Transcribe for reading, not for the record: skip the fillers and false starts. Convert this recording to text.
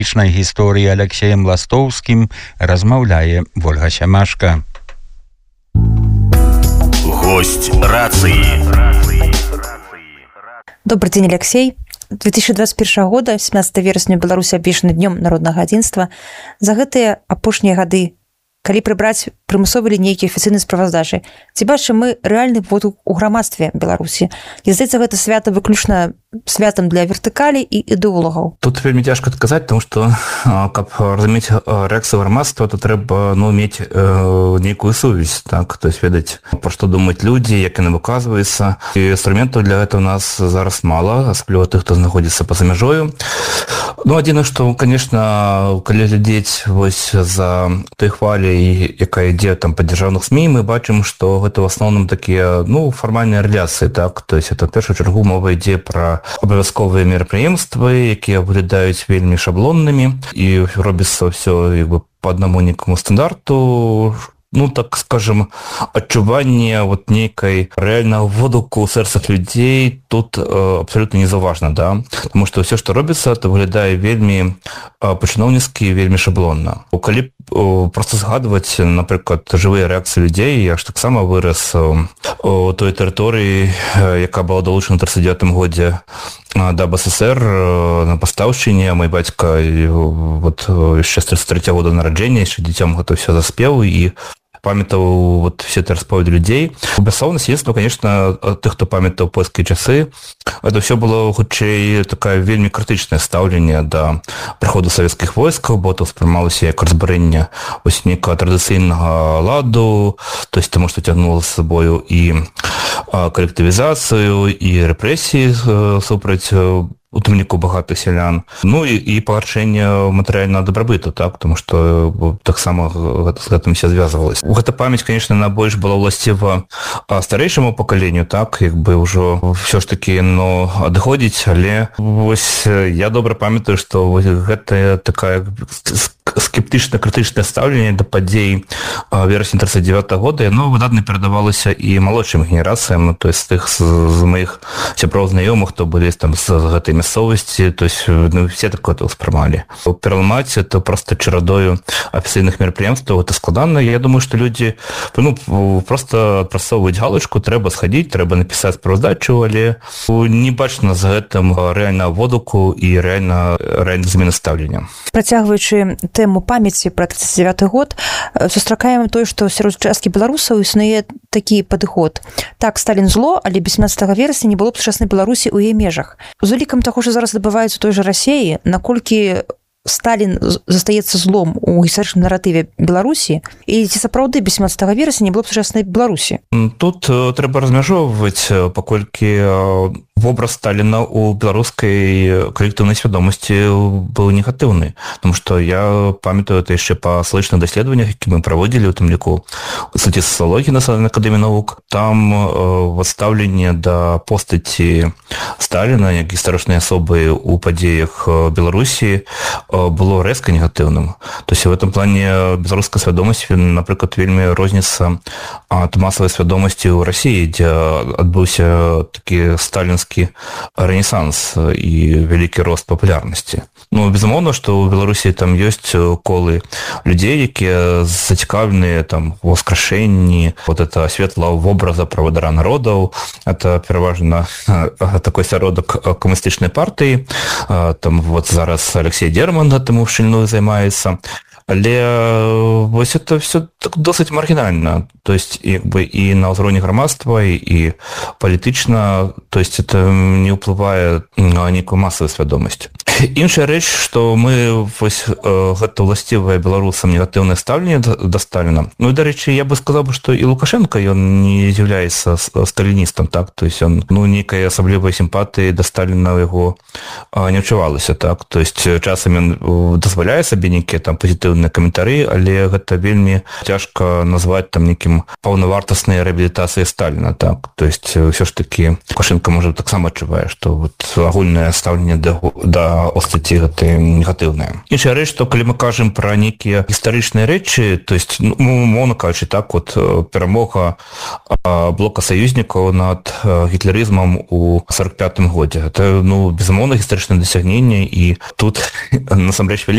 Ічнай гісторыі Алексеем Ластоўскім размаўляе Вольга Сямашка. Гость рацыі. Добрый день, Алексей. 2021 года, 17 верасня, Беларусь абвешчана днём народнага адзінства. За гэтыя апошнія гады, калі прыбраць прымусовыя лінейкі афіцыйнай справаздачы, ці бачым мы рэальны водгук у грамадстве Беларусі? І здаецца, гэта свята выключна святам для вертыкалі і ідэолагаў. Тут вельмі цяжка адказаць, тому што, каб разумець рэакцыю грамадства, то трэба мець нейкую сувязь, так, то есть ведаць, пра што думаюць людзі, як яны выказваюцца. І інструментаў для гэта у нас зараз мала, асабліва тых, хто знаходзіцца па-за мяжою. Адзінае, што, конечно, калі глядзець вось за той хваляй, якая ідзе там па дзяржаўных СМІ, мы бачым, што гэта ў асноўным такія, фармальныя рэляцыі, так, то есть это ў першую чаргу мова ідзе пра абавязковыя мерапрыемствы, якія выглядаюць вельмі шаблоннымі, і робіцца ўсё як бы па аднаму нейкаму стандарту, так скажем, адчуванне нейкай рэальнага водгуку ў сэрцах людзей тут абсолютно не заўважна, да? Тому што ўсё, што робіцца, то выглядае вельмі па-чыноўніцкі, вельмі шаблонна. Калі проста згадваць, напрыклад, жывыя рэакцыі людзей, я ж таксама вырас у той тэрыторыі, яка была далучана ў 1939 годзе да БССР на пастаўшчыне. Мой бацька яшчэ з 33 года нараджэння, яшчэ дзіцем гэта ўсё заспеў і памятаў все эти расповеди людей. Бясслоўна сведства, конечно, тых, хто памятаў польскія часы, это все было хутчэй такая вельмі крытычнае стаўленне да прыходу савецкіх войскаў, бо то ўспрымалася як разбурэнне нейкага традыцыйнага ладу, то есть таму, што цягнула з сабою і калектывізацыю, і рэпрэсіі супраць у тым ліку багатых сялян, і пагаршэнне матэрыяльнага дабрабыту, так, тому што таксама з гэтым все звязвалася. Гэта памяць, конечно, на больш была ўласціва старэйшаму пакаленню, так, як бы ўжо ўсё ж такі, адыходзіць, але я добра памятаю, што гэта такая скептычна-крытычнае стаўленне да падзей верасня 1939 года, яно выдатна перадавалася і малодшым генерацыям, то есть тых з маіх сяброў знаёмых, хто былі там з гэтай мясцовасці, то есть все такое ўспрымалі. Пераламаць это просто чарадою афіцыйных мерапрыемстваў, это складана. Я думаю, што людзі просто адпрацоўваюць галочку, трэба схадзіць, трэба напісаць справаздачу, але не бачна з гэтым рэальна водгуку і рэальна змены стаўлення. Працягваючы тэму памяці пра 39 год, сустракаем тое, што сярод часткі беларусаў існуе такі падыход. Так, Сталін зло, але без 17 верасня не было б сучаснай Беларусі ў яе межах. З улікам таго, што зараз адбываецца ў той жа Расіі, наколькі Сталін застаецца злом у гістарычным наратыве Беларусі, і ці сапраўды без 17 верасня не было б сучаснай Беларусі? Тут трэба размяжоўваць, паколькі вобраз Сталіна ў беларускай калектыўнай свядомасці быў негатыўны. Тому што я памятаю это яшчэ па слышных даследаваннях, які мы праводзілі, у тым ліку ў інстытуце сацыялогіі Нацыянальнай акадэміі навук. Там стаўленне да постаці Сталіна як гістарычнай асобы ў падзеях Беларусі было рэзка негатыўным. То есть в этом плане беларуская свядомасць, напрыклад, вельмі розніцца ад масавай свядомасці ў Расіі, дзе адбыўся такі сталінскі рэнесанс і вялікі рост папулярнасці. Безумоўна, што ў Беларусі там ёсць колы людзей, якія зацікаўленыя там у ўскрашэнні это светлого вобраза правадыра народаў. Это пераважна такой сяродак камуністычнай партыі. Там зараз Алексей Дерман гэтым ушчыльную займаецца. Але это все досыць маргінальна, то есть і на ўзроўні грамадства, і палітычна, то есть это не ўплывае на нейкую масавую свядомасць. Іншая рэч, што мы гэта ўласцівае беларусам негатыўнае стаўленне да Сталіна. І, дарэчы, я бы сказаў, што і Лукашенко, ён не з'яўляецца сталіністам, так, то есть он, нейкай асаблівай сімпатыі да Сталіна яго не адчувалася, так, то есть часам ён дазваляе сабе нейкія там пазітыўныя каментары, але гэта вельмі цяжка назваць там нейкім паўнавартаснай рэабілітацыяй Сталіна, так, то есть ўсё ж такі Лукашенко, можа, таксама адчувае, што агульнае стаўленне да остаці гэты негатыўныя. Іншая рэч, што калі мы кажам пра нейкія гістарычныя рэчы, то есть, умоўна кажучы, так, от перамога блока саюзнікаў над гітлерызмам у 45-м годзе. Это, безумоўна, гістарычнае дасягненне, і тут, насамрэч,